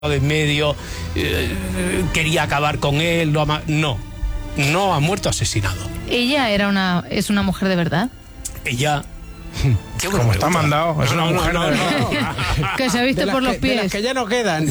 de en medio, quería acabar con él, no ha muerto asesinado. ¿Ella es una mujer de verdad? Ella... Qué bueno, como está mandado, es una mujer no. Que se ha visto por los pies. De las que ya no quedan.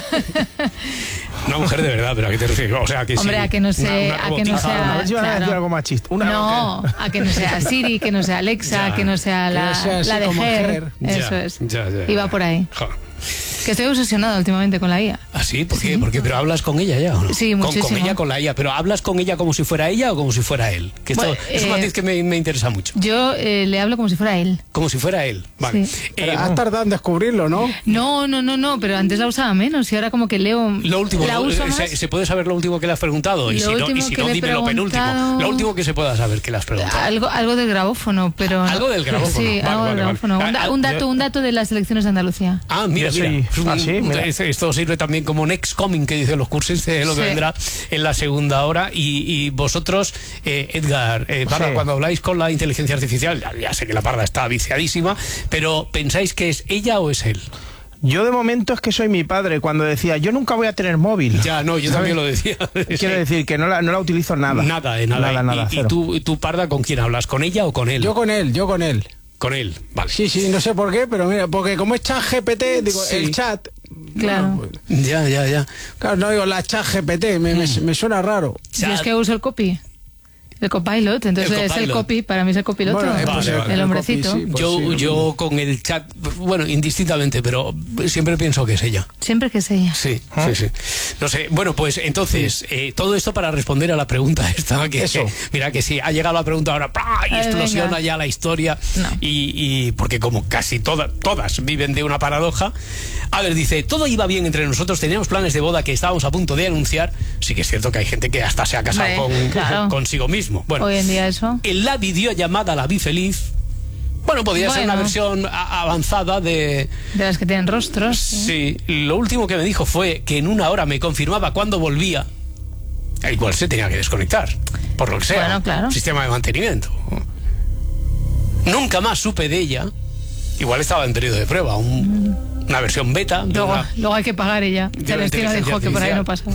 Una mujer de verdad, pero ¿a qué te refieres? O sea, que hombre, sí, a que no sea... A ver si van a decir algo machista. A que no sea Siri, que no sea Alexa, que no sea la de Ger. Eso es. Iba por ahí. Que estoy obsesionada últimamente con la IA. ¿Ah, sí? ¿Por qué? ¿Pero hablas con ella ya o no? Sí, muchísimo. Con la IA, pero ¿hablas con ella como si fuera ella o como si fuera él? Que esto es un matiz que me interesa mucho. Yo le hablo como si fuera él. Como si fuera él, vale. Sí. Has tardado en descubrirlo, ¿no? No, pero antes la usaba menos y ahora como que leo... Lo último, ¿se puede saber lo último que le has preguntado? Y si no, dime lo penúltimo. Lo último que se pueda saber que le has preguntado. Algo del grabófono, pero... ¿Algo del grabófono? Sí, algo del grabófono. Un dato de las elecciones de Andalucía. Ah, mira. Mira. Esto sirve también como next coming, que dicen los cursos, de lo que vendrá en la segunda hora. Y vosotros, Edgar, Parra, cuando habláis con la inteligencia artificial, ya sé que la Parra está viciadísima, pero ¿pensáis que es ella o es él? Yo de momento es que soy mi padre cuando decía, yo nunca voy a tener móvil. Ya, no, yo también lo decía. Quiero decir que no la utilizo nada. Nada. ¿Y tú, Parda, con quién hablas? ¿Con ella o con él? Yo con él. Con él, vale. Sí, no sé por qué, pero mira, porque como es chat GPT, digo, el chat... Claro. Bueno, pues, Ya. Claro, no digo la chat GPT, me suena raro. Yo es que uso el copy. El copilot, entonces es el copy, para mí es el copiloto, el hombrecito. Copy, sí, yo con el chat, bueno, indistintamente, pero siempre pienso que es ella. Siempre que es ella. Sí. No sé, bueno, pues entonces, todo esto para responder a la pregunta esta, mira que sí, ha llegado la pregunta ahora, y explosiona ya la historia, y porque como casi todas viven de una paradoja. A ver, dice, todo iba bien entre nosotros, teníamos planes de boda que estábamos a punto de anunciar. Sí que es cierto que hay gente que hasta se ha casado consigo mismo. Bueno, hoy en día eso. En la videollamada La Vi Feliz, podría ser una versión avanzada de las que tienen rostros. Sí, lo último que me dijo fue que en 1 hora me confirmaba cuándo volvía. Igual se tenía que desconectar, por lo que sea. Bueno, claro. Sistema de mantenimiento. Nunca más supe de ella. Igual estaba en periodo de prueba, una versión beta. Luego hay que pagar ella. Celestino dijo que por ahí no pasaba.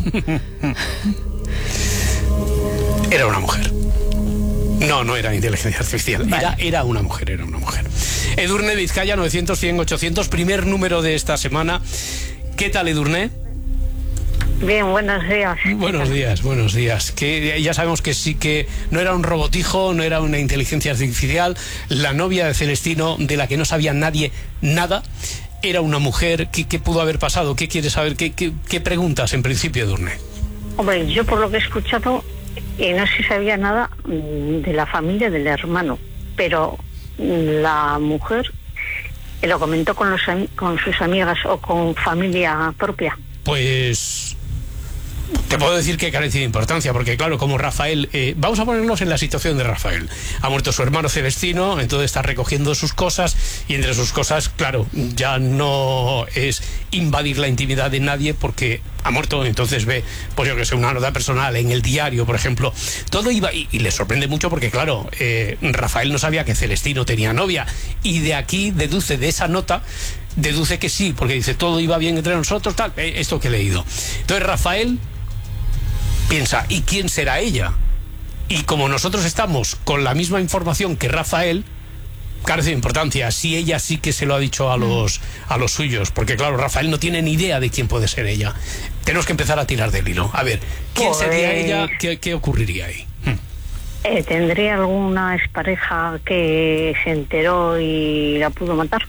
Era una mujer. No era inteligencia artificial. Vale. Era una mujer. Edurne Vizcaya, 900-100-800, primer número de esta semana. ¿Qué tal, Edurne? Bien, buenos días. Buenos días. Que ya sabemos que sí, que no era un robotijo, no era una inteligencia artificial. La novia de Celestino, de la que no sabía nadie nada, era una mujer. ¿Qué pudo haber pasado? ¿Qué quieres saber? ¿Qué preguntas en principio, Edurne? Hombre, yo por lo que he escuchado, no se sabía nada de la familia del hermano, pero la mujer lo comentó con sus amigas o con familia propia. Pues te puedo decir que carece de importancia, porque claro, como Rafael, vamos a ponernos en la situación de Rafael. Ha muerto su hermano Celestino, entonces está recogiendo sus cosas, y entre sus cosas, claro, ya no es invadir la intimidad de nadie porque ha muerto, entonces ve, pues yo que sé, una nota personal en el diario, por ejemplo. Todo iba, y le sorprende mucho porque claro, Rafael no sabía que Celestino tenía novia, y de aquí deduce, de esa nota, deduce que sí, porque dice, todo iba bien entre nosotros, tal, esto que he leído. Entonces Rafael piensa, ¿y quién será ella? Y como nosotros estamos con la misma información que Rafael, carece de importancia si ella sí que se lo ha dicho a los suyos, porque claro, Rafael no tiene ni idea de quién puede ser ella. Tenemos que empezar a tirar del hilo. A ver, ¿quién sería ella? ¿Qué ocurriría ahí? ¿Tendría alguna expareja que se enteró y la pudo matar?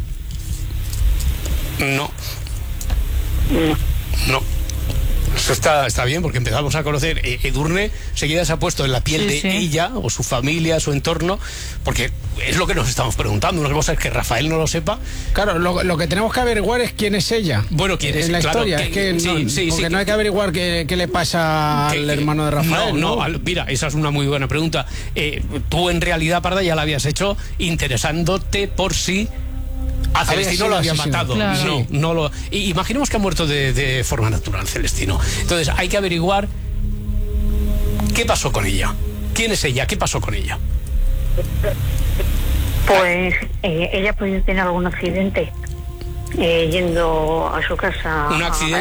No. Eso está bien, porque empezamos a conocer. Edurne seguida se ha puesto en la piel de ella, o su familia, su entorno, porque es lo que nos estamos preguntando. Una cosa es que Rafael no lo sepa. Claro, lo que tenemos que averiguar es quién es ella. Bueno, quién es en la historia. Porque no hay que averiguar qué le pasa al hermano de Rafael. Mira, esa es una muy buena pregunta. Tú en realidad, Parda, ya la habías hecho interesándote por si a Celestino lo había matado. Claro. No lo. Imaginemos que ha muerto de forma natural Celestino. Entonces hay que averiguar qué pasó con ella. ¿Quién es ella? ¿Qué pasó con ella? Pues ella podía tener algún accidente yendo a su casa. Un accidente